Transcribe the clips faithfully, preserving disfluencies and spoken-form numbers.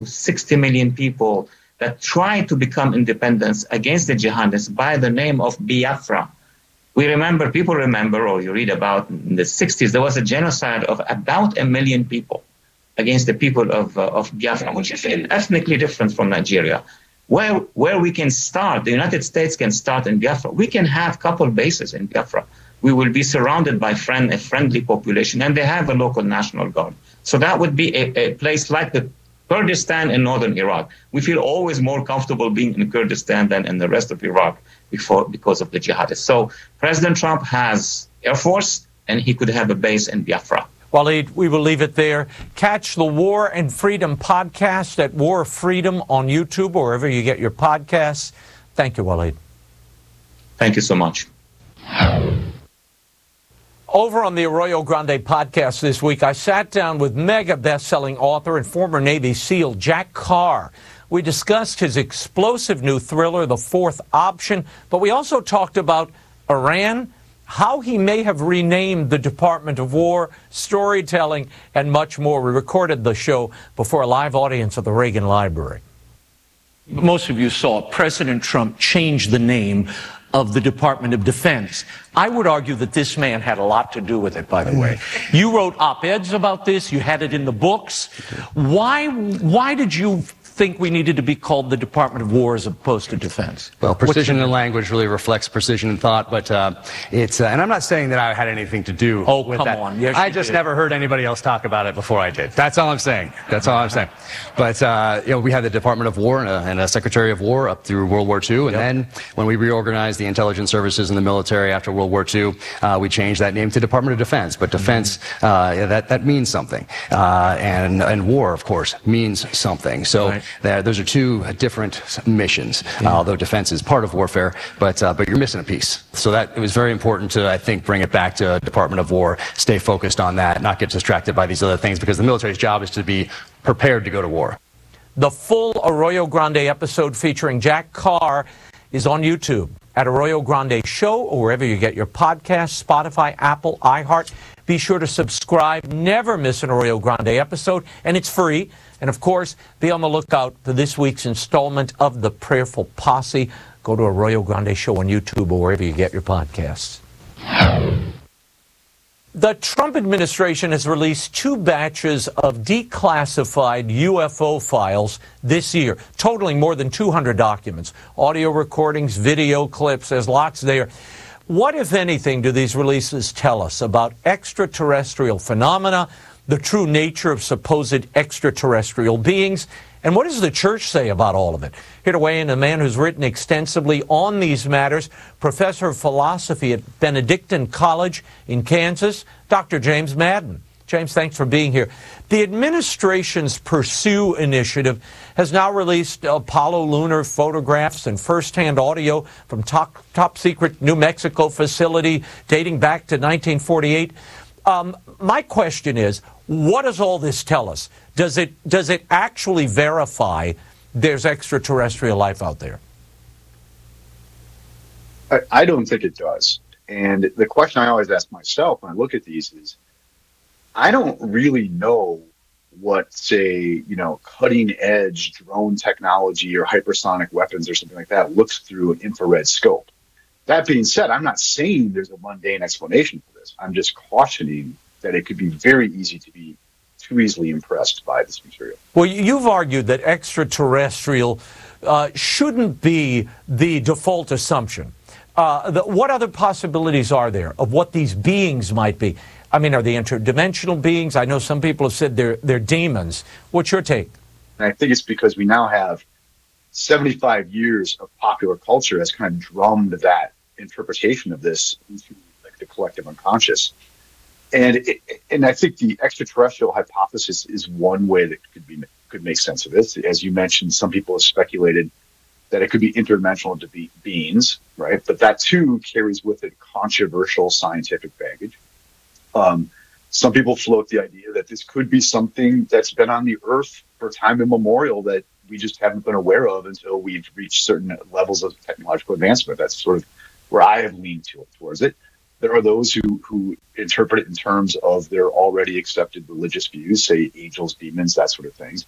sixty million people that tried to become independent against the jihadists by the name of Biafra. We remember, people remember, or you read about in the sixties, there was a genocide of about a million people against the people of, uh, of Biafra, which is ethnically different from Nigeria. Where, where we can start, the United States can start in Biafra. We can have a couple bases in Biafra. We will be surrounded by friend, a friendly population, and they have a local national guard. So that would be a, a place like the Kurdistan in northern Iraq. We feel always more comfortable being in Kurdistan than in the rest of Iraq before, because of the jihadists. So President Trump has Air Force, and he could have a base in Biafra. Waleed, we will leave it there. Catch the War and Freedom podcast at War Freedom on YouTube or wherever you get your podcasts. Thank you, Waleed. Thank you so much. Over on the Arroyo Grande podcast this week, I sat down with mega best-selling author and former Navy SEAL Jack Carr. We discussed his explosive new thriller, The Fourth Option, but we also talked about Iran, how he may have renamed the Department of War, storytelling, and much more. We recorded the show before a live audience at the Reagan Library. Most of you saw President Trump change the name of the Department of Defense. I would argue that this man had a lot to do with it, by the way. You wrote op-eds about this. You had it in the books. Why, why did you think we needed to be called the Department of War as opposed to Defense? Well, precision in language really reflects precision in thought, but uh, it's, uh, and I'm not saying that I had anything to do oh, with come that. on. Yes, I you just did. never heard anybody else talk about it before I did. That's all I'm saying. That's all I'm saying. But, uh, you know, we had the Department of War and a, and a Secretary of War up through World War Two, and yep. then when we reorganized the intelligence services and the military after World War Two, uh, we changed that name to Department of Defense. But defense, mm-hmm. uh, yeah, that, that means something. Uh, and, and war, of course, means something. So right. there, those are two different missions, yeah. uh, although defense is part of warfare, but uh, but you're missing a piece. So that it was very important to, I think, bring it back to Department of War, stay focused on that, not get distracted by these other things, because the military's job is to be prepared to go to war. The full Arroyo Grande episode featuring Jack Carr is on YouTube at Arroyo Grande Show or wherever you get your podcasts, Spotify, Apple, iHeart. Be sure to subscribe. Never miss an Arroyo Grande episode, and it's free. And, of course, be on the lookout for this week's installment of The Prayerful Posse. Go to Arroyo Grande Show on YouTube or wherever you get your podcasts. The Trump administration has released two batches of declassified U F O files this year, totaling more than two hundred documents. Audio recordings, video clips, there's lots there. What, if anything, do these releases tell us about extraterrestrial phenomena, the true nature of supposed extraterrestrial beings, and what does the church say about all of it? Here to weigh in, a man who's written extensively on these matters, professor of philosophy at Benedictine College in Kansas, Doctor James Madden. James, thanks for being here. The administration's Pursue initiative has now released Apollo lunar photographs and first-hand audio from top, top secret New Mexico facility dating back to nineteen forty-eight. Um, my question is, what does all this tell us? Does it does it actually verify there's extraterrestrial life out there? I, I don't think it does. And the question I always ask myself when I look at these is, I don't really know what, say, you know, cutting edge drone technology or hypersonic weapons or something like that looks through an infrared scope. That being said, I'm not saying there's a mundane explanation for this. I'm just cautioning that it could be very easy to be too easily impressed by this material. Well, you've argued that extraterrestrial uh, shouldn't be the default assumption. Uh, the, what other possibilities are there of what these beings might be? I mean, are they interdimensional beings? I know some people have said they're they're demons. What's your take? And I think it's because we now have seventy-five years of popular culture has kind of drummed that interpretation of this into like the collective unconscious. And it, and I think the extraterrestrial hypothesis is one way that could be could make sense of this. As you mentioned, some people have speculated that it could be interdimensional to be beings, right? But that too carries with it controversial scientific baggage. Um, some people float the idea that this could be something that's been on the Earth for time immemorial that we just haven't been aware of until we've reached certain levels of technological advancement. That's sort of where I have leaned to, towards it. There are those who, who interpret it in terms of their already accepted religious views, say angels, demons, that sort of things.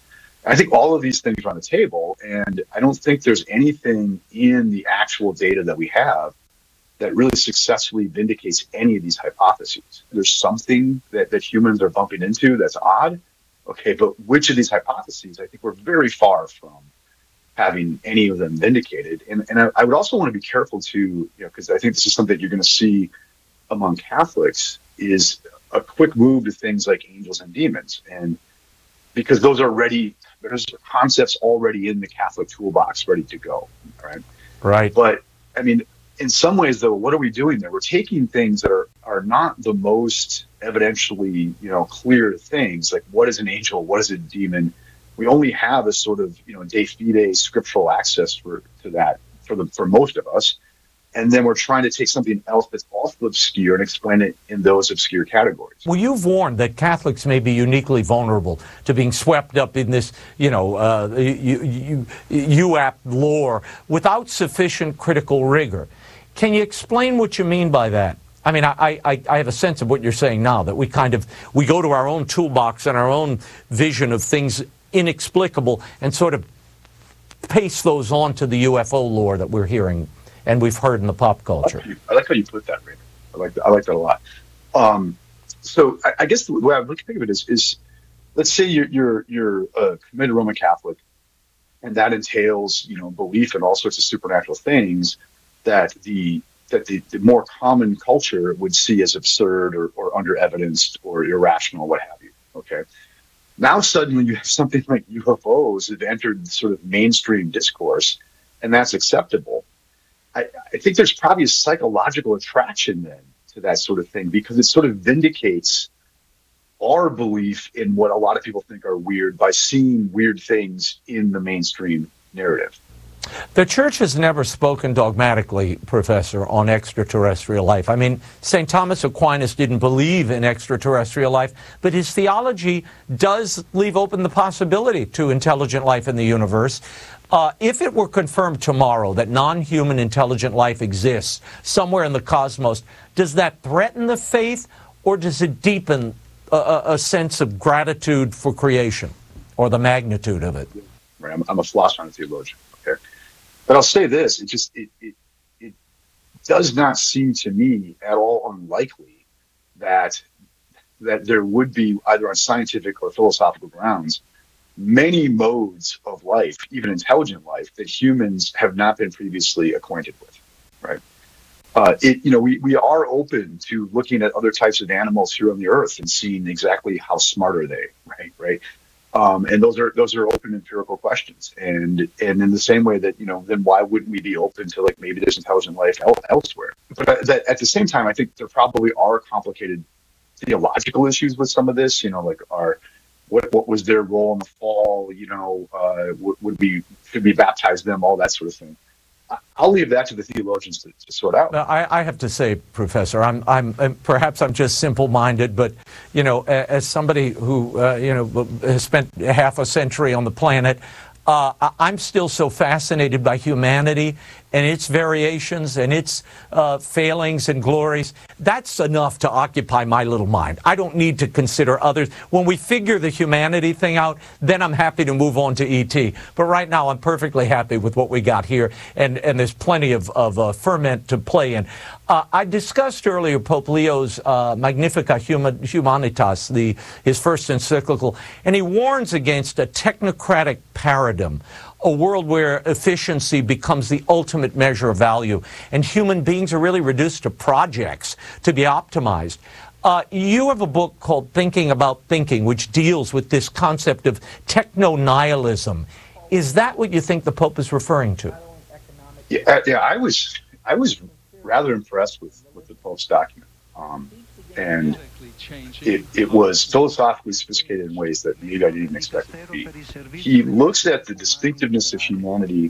I think all of these things are on the table, and I don't think there's anything in the actual data that we have that really successfully vindicates any of these hypotheses. There's something that, that humans are bumping into that's odd, okay, but which of these hypotheses? I think we're very far from having any of them vindicated. And, and I, I would also want to be careful to, you know, because I think this is something you're going to see among Catholics, is a quick move to things like angels and demons. And because those are already, there's concepts already in the Catholic toolbox ready to go, right? Right. But, I mean, in some ways, though, what are we doing there? We're taking things that are, are not the most evidentially, you know, clear things, like what is an angel, what is a demon? We only have a sort of, you know, de fide scriptural access for, to that for the for most of us. And then we're trying to take something else that's also obscure and explain it in those obscure categories. Well, you've warned that Catholics may be uniquely vulnerable to being swept up in this, you know, uh, U A P lore without sufficient critical rigor. Can you explain what you mean by that? I mean, I, I, I have a sense of what you're saying now, that we kind of, we go to our own toolbox and our own vision of things inexplicable and sort of paste those on to the U F O lore that we're hearing and we've heard in the pop culture. I like, I like how you put that, Raymond. I like that, I like that a lot. Um, so I, I guess the way I would think of it is, is let's say you're you're you're a committed Roman Catholic, and that entails, you know, belief in all sorts of supernatural things that the that the, the more common culture would see as absurd or, or under evidenced or irrational, what have you. Okay. Now suddenly you have something like U F Os that have entered sort of mainstream discourse, and that's acceptable. I, I think there's probably a psychological attraction then to that sort of thing, because it sort of vindicates our belief in what a lot of people think are weird by seeing weird things in the mainstream narrative. The Church has never spoken dogmatically, Professor, on extraterrestrial life. I mean, Saint Thomas Aquinas didn't believe in extraterrestrial life, but his theology does leave open the possibility to intelligent life in the universe. Uh, if it were confirmed tomorrow that non-human intelligent life exists somewhere in the cosmos, does that threaten the faith, or does it deepen a, a sense of gratitude for creation or the magnitude of it? Right. I'm, I'm a philosopher and a theologian. Okay. But I'll say this, it just, it, it, it does not seem to me at all unlikely that, that there would be, either on scientific or philosophical grounds, many modes of life, even intelligent life, that humans have not been previously acquainted with, right? Uh, it, you know, we, we are open to looking at other types of animals here on the earth and seeing exactly how smart are they, right? Right. Um, and those are those are open empirical questions. And and in the same way that, you know, then why wouldn't we be open to, like, maybe there's intelligent life el- elsewhere? But that, at the same time, I think there probably are complicated theological issues with some of this. You know, like our what what was their role in the fall? You know, uh, would, would we should we baptize them? All that sort of thing. I'll leave that to the theologians to, to sort out. I, I have to say, Professor, I'm, I'm, perhaps I'm just simple-minded, but, you know, as somebody who, uh, you know, has spent half a century on the planet, uh, I'm still so fascinated by humanity and its variations and its uh, failings and glories. That's enough to occupy my little mind. I don't need to consider others. When we figure the humanity thing out, then I'm happy to move on to E T. But right now, I'm perfectly happy with what we got here, and, and there's plenty of, of uh, ferment to play in. Uh, I discussed earlier Pope Leo's uh, Magnificat Humanitas, the, his first encyclical, and he warns against a technocratic paradigm, a world where efficiency becomes the ultimate measure of value, and human beings are really reduced to projects to be optimized. Uh, you have a book called Thinking About Thinking, which deals with this concept of techno-nihilism. Is that what you think the Pope is referring to? Yeah, yeah I was I was rather impressed with, with the Pope's document. Um, and it, it was philosophically sophisticated in ways that maybe I didn't even expect it to be. He looks at the distinctiveness of humanity,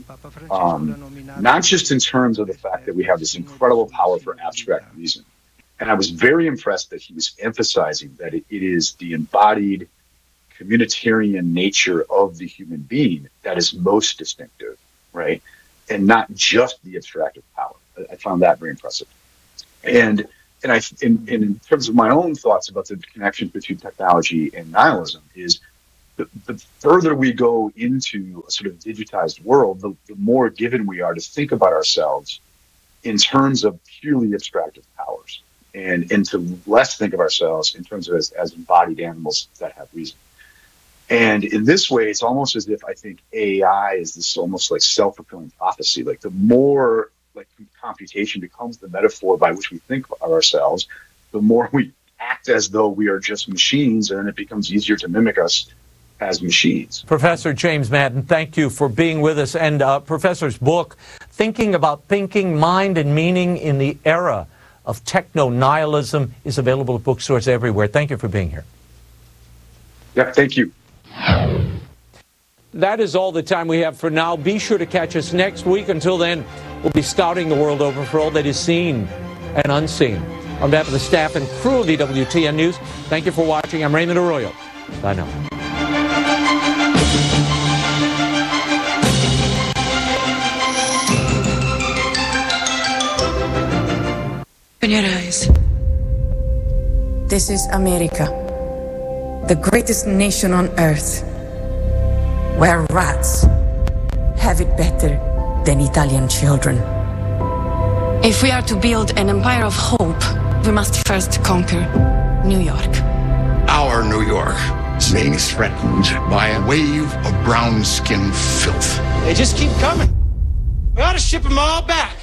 um, not just in terms of the fact that we have this incredible power for abstract reason. And I was very impressed that he was emphasizing that it, it is the embodied communitarian nature of the human being that is most distinctive, right? And not just the abstractive power. I, I found that very impressive. And And I, in, in terms of my own thoughts about the connection between technology and nihilism, is the, the further we go into a sort of digitized world, the, the more given we are to think about ourselves in terms of purely abstractive powers, and, and to less think of ourselves in terms of as, as embodied animals that have reason. And in this way, it's almost as if I think A I is this almost like self-fulfilling prophecy. Like the more like computation becomes the metaphor by which we think of ourselves, the more we act as though we are just machines, and then it becomes easier to mimic us as machines. Professor James Madden, thank you for being with us. And uh, Professor's book, Thinking About Thinking, Mind and Meaning in the Era of Techno-Nihilism, is available at bookstores everywhere. Thank you for being here. Yeah, thank you. That is all the time we have for now. Be sure to catch us next week. Until then, we'll be scouting the world over for all that is seen and unseen. On behalf of the staff and crew of the W T N News, thank you for watching. I'm Raymond Arroyo. Bye now. Open your eyes. This is America, the greatest nation on earth, where rats have it better than Italian children. If we are to build an empire of hope, we must first conquer New York. Our New York is being threatened by a wave of brown-skinned filth. They just keep coming. We ought to ship them all back.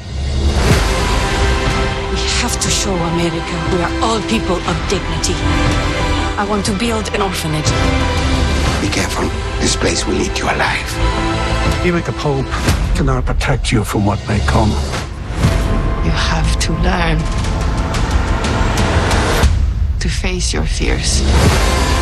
We have to show America we are all people of dignity. I want to build an orphanage. Be careful. This place will eat you alive. Even the Pope cannot protect you from what may come. You have to learn to face your fears.